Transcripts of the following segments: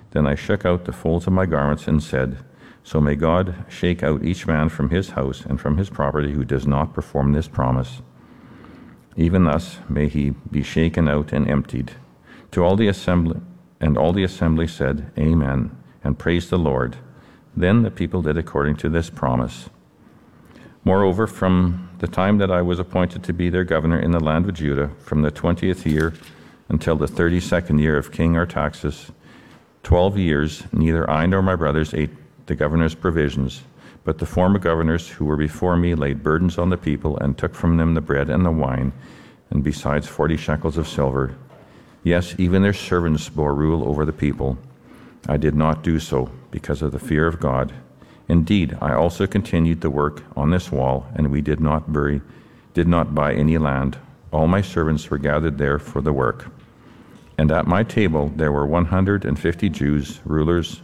Then I shook out the folds of my garments and said, So may God shake out each man from his house and from his property who does not perform this promise. Even thus may he be shaken out and emptied. To all the assembly, and all the assembly said, Amen, and praised the Lord. Then the people did according to this promise. Moreover, from the time that I was appointed to be their governor in the land of Judah, from the 20th year until the 32nd year of King Artaxerxes, 12 years, neither I nor my brothers ate the governor's provisions, but the former governors who were before me laid burdens on the people and took from them the bread and the wine, and besides 40 shekels of silver. Yes, even their servants bore rule over the people. I did not do so because of the fear of God. Indeed, I also continued the work on this wall, and we did not buy any land. All my servants were gathered there for the work. And at my table there were 150 Jews, rulers,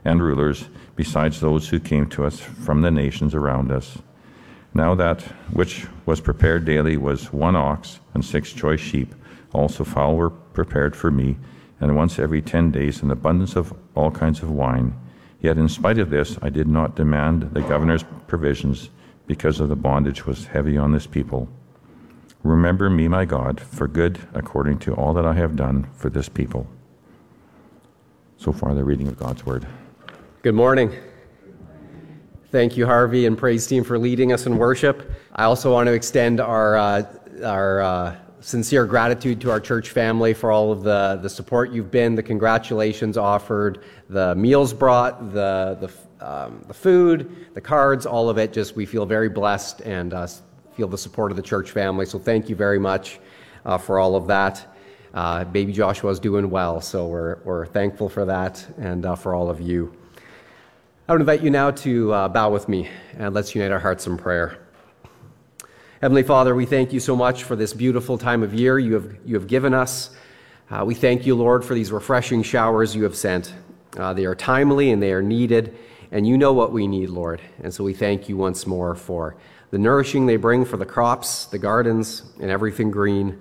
besides those who came to us from the nations around us. Now that which was prepared daily was 1 ox and 6 choice sheep. Also fowl were prepared for me, and once every 10 days an abundance of all kinds of wine. Yet in spite of this I did not demand the governor's provisions, because of the bondage was heavy on this people. Remember me, my God, for good according to all that I have done for this people. So far, the reading of God's word. Good morning. Thank you, Harvey and praise team, for leading us in worship. I also want to extend our sincere gratitude to our church family for all of the support you've been, the congratulations offered, the meals brought, the food, the cards, all of it. Just we feel very blessed and feel the support of the church family. So thank you very much for all of that. Baby Joshua is doing well, so we're thankful for that and for all of you. I would invite you now to bow with me and let's unite our hearts in prayer. Heavenly Father, we thank you so much for this beautiful time of year you have given us. We thank you, Lord, for these refreshing showers you have sent. They are timely and they are needed, and you know what we need, Lord. And so we thank you once more for the nourishing they bring for the crops, the gardens, and everything green.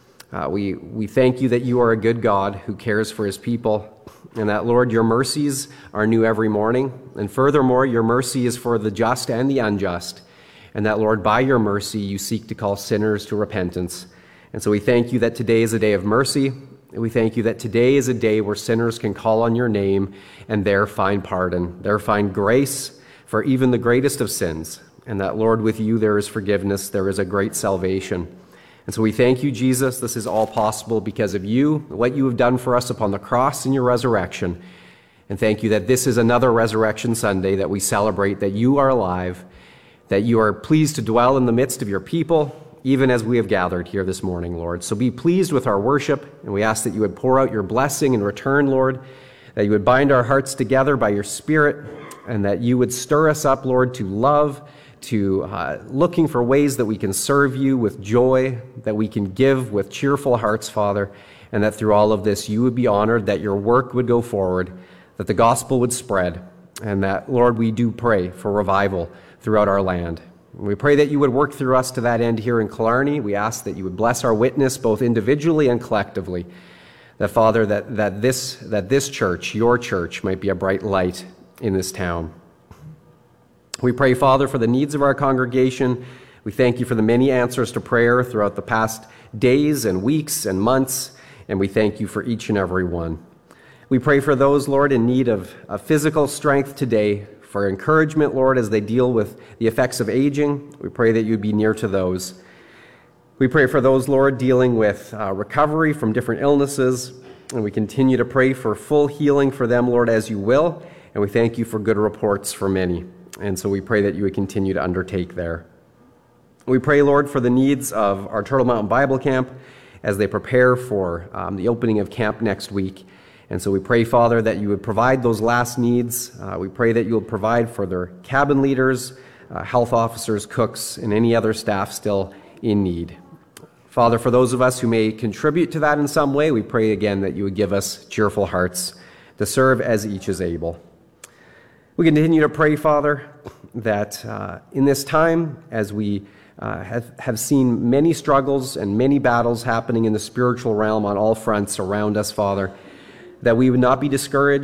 We thank you that you are a good God who cares for his people, and that, Lord, your mercies are new every morning. And furthermore, your mercy is for the just and the unjust. And that, Lord, by your mercy, you seek to call sinners to repentance. And so we thank you that today is a day of mercy. And we thank you that today is a day where sinners can call on your name and there find pardon, there find grace for even the greatest of sins. And that, Lord, with you there is forgiveness, there is a great salvation. And so we thank you, Jesus. This is all possible because of you, what you have done for us upon the cross and your resurrection. And thank you that this is another Resurrection Sunday that we celebrate, that you are alive, that you are pleased to dwell in the midst of your people, even as we have gathered here this morning, Lord. So be pleased with our worship, and we ask that you would pour out your blessing in return, Lord, that you would bind our hearts together by your Spirit, and that you would stir us up, Lord, to love, to looking for ways that we can serve you with joy, that we can give with cheerful hearts, Father, and that through all of this you would be honored, that your work would go forward, that the gospel would spread, and that, Lord, we do pray for revival throughout our land. We pray that you would work through us to that end here in Killarney. We ask that you would bless our witness both individually and collectively, that, Father, that this church, your church, might be a bright light in this town. We pray, Father, for the needs of our congregation. We thank you for the many answers to prayer throughout the past days and weeks and months, and we thank you for each and every one. We pray for those, Lord, in need of physical strength today, for encouragement, Lord, as they deal with the effects of aging. We pray that you'd be near to those. We pray for those, Lord, dealing with recovery from different illnesses, and we continue to pray for full healing for them, Lord, as you will, and we thank you for good reports for many. And so we pray that you would continue to undertake there. We pray, Lord, for the needs of our Turtle Mountain Bible Camp as they prepare for the opening of camp next week. And so we pray, Father, that you would provide those last needs. We pray that you will provide for their cabin leaders, health officers, cooks, and any other staff still in need. Father, for those of us who may contribute to that in some way, we pray again that you would give us cheerful hearts to serve as each is able. We continue to pray, Father, that in this time, as we have seen many struggles and many battles happening in the spiritual realm on all fronts around us, Father, that we would not be discouraged,